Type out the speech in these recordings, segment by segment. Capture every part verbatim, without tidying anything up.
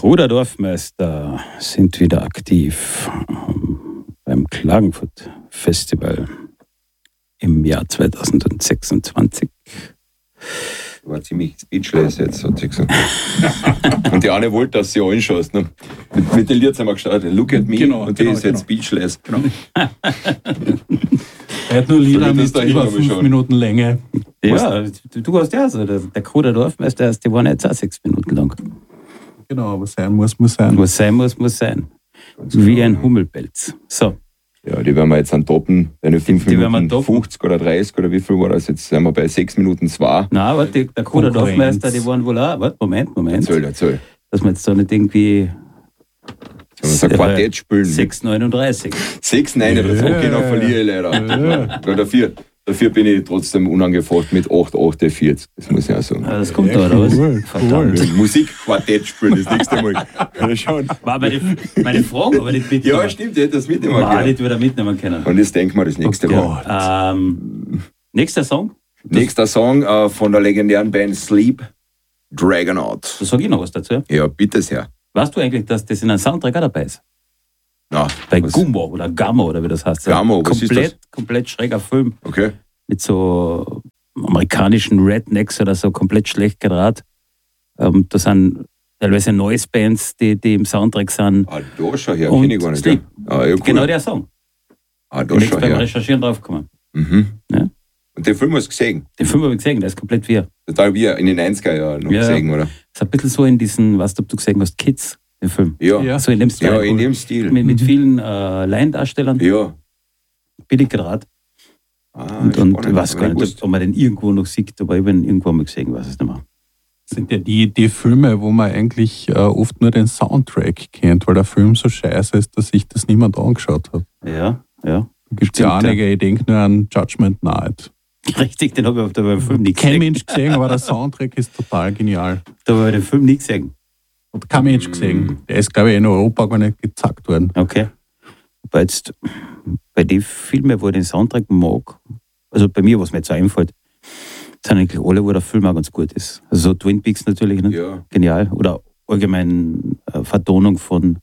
Kruder Dorfmeister sind wieder aktiv ähm, beim Klagenfurt Festival im Jahr zwanzig sechsundzwanzig. War ziemlich speechless jetzt, hat sie gesagt. Und die eine wollte, dass sie anschaust. Ne? Mit, mit den Lieds haben wir gestartet. Look at me. Genau, und die genau, ist jetzt genau. speechless. Genau. Er hat nur Lieder mit über fünf schauen. Minuten Länge. Ja, du, du hast ja so. Der, der Kruder Dorfmeister, die waren jetzt auch sechs Minuten lang. Genau, was sein muss, muss sein. Was sein muss, muss sein. Ganz Wie genau. Ein Hummelpelz. So. Ja, die werden wir jetzt an toppen. Deine fünf die Minuten fünfzig oder dreißig oder wie viel war das? Jetzt sind wir bei sechs Minuten zwei. Nein, aber die, der Kruder Dorfmeister, die waren wohl auch. Warte, Moment, Moment. Erzähl, erzähl. Dass wir jetzt da nicht irgendwie. Sollen wir so ein Quartett spielen? sechs neununddreißig. sechs neun, ja. Das okay, noch verliere ich leider. Ja. Ja, dafür, dafür bin ich trotzdem unangefochten mit acht achtundvierzig. Das muss ich auch sagen. Ah, das kommt ja, da, oder was? Cool, verdammt. Cool. Musikquartett spielen, das nächste Mal. War meine, meine Frage, aber nicht mitnehmen. Ja, stimmt, ich hätte das mitnehmen können. War nicht wieder mitnehmen können. Und das denken wir das nächste okay. Mal. Ähm, nächster Song? Nächster Song äh, von der legendären Band Sleep, Dragonaut. Da sag ich noch was dazu. Ja, bitte sehr. Weißt du eigentlich, dass das in einem Soundtrack auch dabei ist? Ja, bei Gummo oder Gammo oder wie das heißt. Gammo, was komplett, ist das? Komplett schräger Film. Okay. Mit so amerikanischen Rednecks oder so, komplett schlecht gedraht. Ähm, da sind teilweise Noise-Bands, die, die im Soundtrack sind. Ah, da schau her, kenne ich gar nicht. Ja. Ah, ja, cool. Genau der Song. Ah, da bin schau ich beim her. Recherchieren draufgekommen. Mhm. Ja? Und den Film hast du gesehen? Den Film habe ich gesehen, der ist komplett wie. Total wie in den neunziger Jahren noch ja, gesehen, oder? Das ist ein bisschen so in diesen, weißt du, ob du gesehen hast, Kids, den Film. Ja. ja. So in dem Stil. Ja, in dem Stil. Mit, mit vielen äh, Laiendarstellern. Ja. Billig gedraht. Ah, und und ich weiß gar nicht, ob man den irgendwo noch sieht, aber ich habe ihn irgendwo mal gesehen, weiß ich nicht mehr. Das sind ja die, die Filme, wo man eigentlich äh, oft nur den Soundtrack kennt, weil der Film so scheiße ist, dass sich das niemand angeschaut hat. Ja, ja. Da gibt es ja einige, ich denke nur an Judgment Night. Richtig, den habe ich auf der Film nie gesehen. Kein Mensch gesehen, aber der Soundtrack ist total genial. Da habe ich den Film nie gesehen. Hat kein Mensch gesehen. Der ist, glaube ich, in Europa gar nicht gezackt worden. Okay. Aber jetzt, bei den Filmen, wo ich den Soundtrack mag, also bei mir, was mir jetzt so einfällt, sind eigentlich alle, wo der Film auch ganz gut ist. Also so Twin Peaks natürlich, nicht? Ja. Genial. Oder allgemein äh, Vertonung von,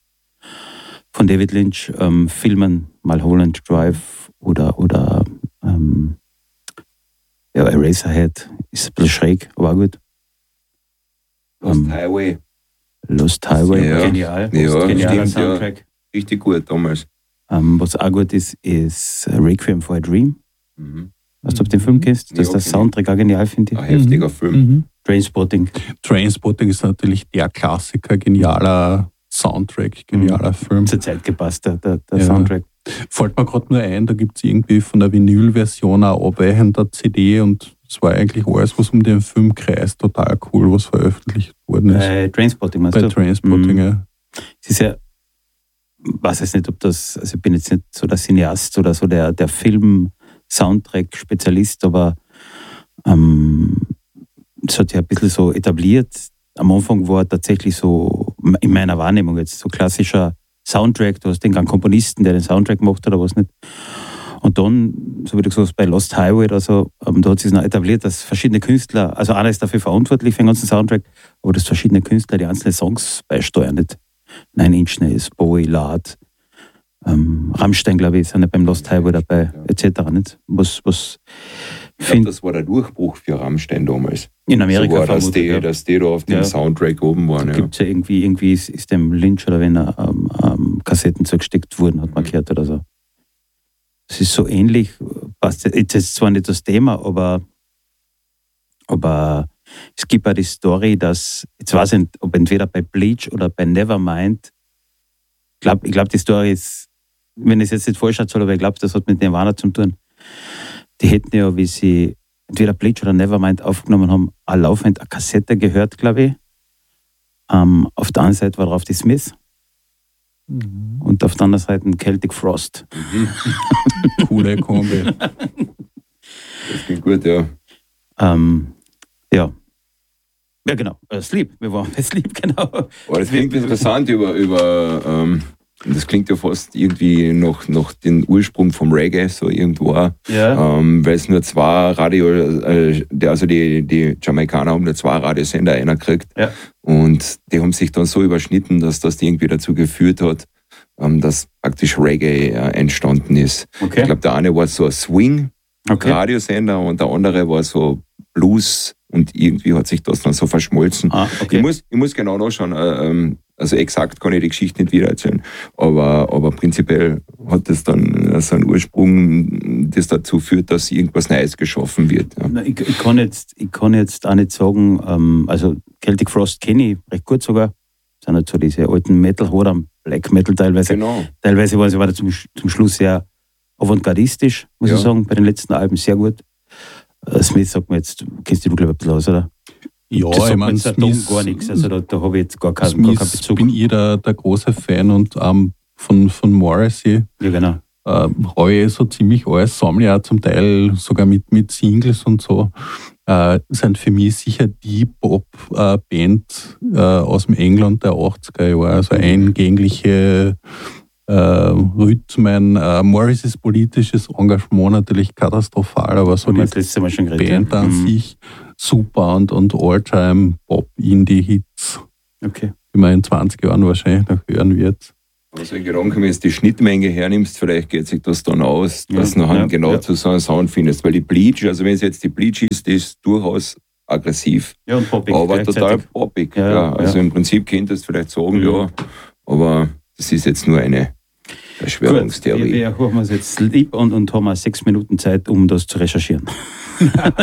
von David Lynch, ähm, Filmen, Mulholland Drive oder, oder ähm, ja, Eraserhead ist ein bisschen schräg, aber auch gut. Lost ähm, Highway. Lost Highway, ja. genial. Ja, genialer stimmt, Soundtrack. Ja. Richtig gut damals. Ähm, was auch gut ist, ist Requiem for a Dream. Mhm. Weißt du, ob du den Film kennst? Das ist ja, der Soundtrack auch genial, finde ich. Ein heftiger mhm. Film. Mhm. Trainspotting. Trainspotting ist natürlich der Klassiker, genialer Soundtrack, genialer mhm. Film. Zur Zeit gepasst, der, der, der ja. Soundtrack. Fällt mir gerade nur ein, da gibt es irgendwie von der Vinyl-Version eine abweichende C D und es war eigentlich alles, was um den Film kreist, total cool, was veröffentlicht worden ist. Bei Trainspotting meinst Bei du? Bei Trainspotting, mhm. ja. Es ist ja, ich weiß jetzt nicht, ob das, also ich bin jetzt nicht so der Cineast oder so der, der Film-Soundtrack-Spezialist, aber ähm, es hat ja ein bisschen so etabliert. Am Anfang war tatsächlich so, in meiner Wahrnehmung jetzt, so klassischer Soundtrack, du hast den Komponisten, der den Soundtrack macht oder was nicht. Und dann, so wie du gesagt hast, bei Lost Highway oder so, ähm, da hat sich noch etabliert, dass verschiedene Künstler, also einer ist dafür verantwortlich für den ganzen Soundtrack, aber dass verschiedene Künstler die einzelnen Songs beisteuern. Nicht Nine Inch Nails, Bowie, Lard, ähm, Rammstein, glaube ich, sind ja beim Lost Highway dabei, ja. et cetera. Nicht? Was, was ich glaube, das war der Durchbruch für Rammstein damals. In Amerika so war, dass die, ja. dass die da auf dem ja. Soundtrack oben waren. Da ja. gibt's ja irgendwie, irgendwie ist, ist dem Lynch oder wenn er ähm, ähm, Kassetten zugesteckt wurden, hat man mhm. gehört oder so. Es ist so ähnlich, passt jetzt ist zwar nicht das Thema, aber, aber es gibt auch die Story, dass, jetzt weiß ich nicht, ob entweder bei Bleach oder bei Nevermind, ich glaube, ich glaub, die Story ist, wenn ich es jetzt nicht falsch erzähle, aber ich glaube, das hat mit Nirvana zu tun. Die hätten ja, wie sie entweder Bleach oder Nevermind aufgenommen haben, auch laufend eine Kassette gehört, glaube ich. Ähm, auf der einen Seite war drauf die Smiths. Mhm. Und auf der anderen Seite ein Celtic Frost. Mhm. Coole Kombi. Das klingt gut, ja. Ähm, ja. Ja, genau. Uh, Sleep. Wir waren bei Sleep, genau. Oh, das klingt interessant über, über ähm, Das klingt ja fast irgendwie nach, nach dem Ursprung vom Reggae, so irgendwo auch. Ja. Ähm, weil es nur zwei Radio, äh, also die, die Jamaikaner haben nur zwei Radiosender einer gekriegt. Ja. Und die haben sich dann so überschnitten, dass das irgendwie dazu geführt hat, ähm, dass praktisch Reggae äh, entstanden ist. Okay. Ich glaube, der eine war so ein Swing-Radiosender Okay. und der andere war so Blues und irgendwie hat sich das dann so verschmolzen. Ah, okay. Ich muss, ich muss genau nachschauen, äh, ähm, also exakt kann ich die Geschichte nicht wiedererzählen, aber, aber prinzipiell hat das dann so einen Ursprung, das dazu führt, dass irgendwas Neues geschaffen wird. Ja. Na, ich, ich, kann jetzt, ich kann jetzt auch nicht sagen, ähm, also Celtic Frost kenne ich recht gut sogar. Das sind halt so diese alten Metal-Horror, Black Metal teilweise. Genau. Teilweise war sie war zum, zum Schluss sehr avantgardistisch, muss Ja. ich sagen, bei den letzten Alben sehr gut. Äh, Smith sagt mir jetzt, kennst du, glaube ich, ein bisschen aus, oder? Ja, Das ich sagt mir meine, jetzt der Tom gar nichts, also da, da habe ich jetzt gar keinen, gar keinen Smith Bezug. bin ich der, der große Fan und ähm, von, von Morrissey Ja, genau. ähm, habe ich so ziemlich alles, sammle ich auch zum Teil sogar mit, mit Singles und so. Äh, sind für mich sicher die Pop-Band äh, aus dem England der achtziger Jahre, also eingängliche äh, Rhythmen. Äh, Morrisseys politisches Engagement natürlich katastrophal, aber so Haben wir die das letzte Mal schon geredet. Band ja. an Mhm. sich super und, und All-Time-Pop-Indie-Hits, Okay. die man in zwanzig Jahren wahrscheinlich noch hören wird. Was ich gedacht habe, wenn du die Schnittmenge hernimmst, vielleicht geht sich das dann aus, dass Ja, du nachher ja, genau ja. zu so einem Sound findest. Weil die Bleach, also wenn es jetzt die Bleach ist, die ist durchaus aggressiv, Ja, und poppig. aber gleichzeitig. total poppig. Ja, Ja, ja. also im Prinzip könntest du vielleicht sagen, Mhm. ja, aber das ist jetzt nur eine Gut, wir, Verschwörungstheorie. wir haben uns jetzt lieb und, und haben auch sechs Minuten Zeit, um das zu recherchieren.